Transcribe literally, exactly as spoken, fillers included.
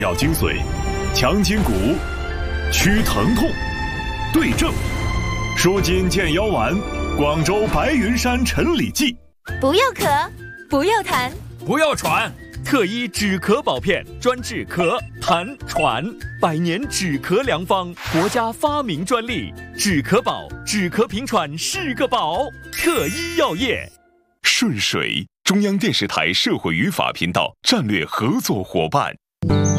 要精髓，强筋骨，祛疼痛，对症，舒筋健腰丸，广州白云山陈李济。 不要咳，不要痰， 不要喘，特医止咳保片，专治咳、痰、喘，百年止咳良方，国家发明专利，止咳宝，止咳平喘是个宝。特医药业。 顺水，中央电视台社会语法频道战略合作伙伴。